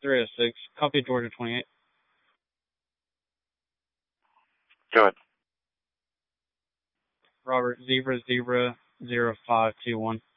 306. Copy Georgia 28. Go ahead. Robert, Zebra 0521.